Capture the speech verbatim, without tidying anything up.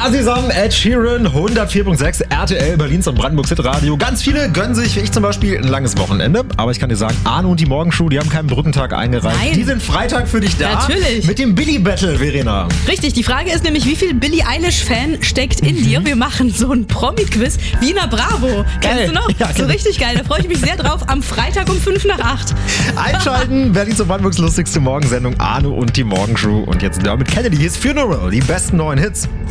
Ja, zusammen, Ed Sheeran, hundertvier Komma sechs, R T L, Berlins und Brandenburgs Hitradio. Ganz viele gönnen sich, wie ich zum Beispiel, ein langes Wochenende. Aber ich kann dir sagen, Arno und die Morgenshow, die haben keinen Brückentag eingereicht. Nein. Die sind Freitag für dich da. Natürlich. Mit dem Billy Battle, Verena. Richtig, die Frage ist nämlich, wie viel Billie Eilish-Fan steckt in mhm. dir? Wir machen so ein Promi-Quiz wie in der Bravo. Kennst geil. du noch? Ja, so richtig geil, da freue ich mich sehr drauf. Am Freitag um fünf nach acht. Einschalten, Berlins und Brandenburgs lustigste Morgensendung, Arno und die Morgenshow. Und jetzt Dermot Kennedy, his Funeral, die besten neuen Hits.